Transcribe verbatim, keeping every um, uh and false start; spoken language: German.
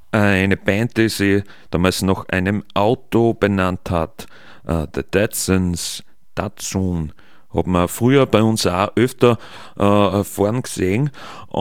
Eine Band, die sie damals nach einem Auto benannt hat. Äh, The Datsuns, Datsun. Hat man früher bei uns auch öfter äh, fahren gesehen.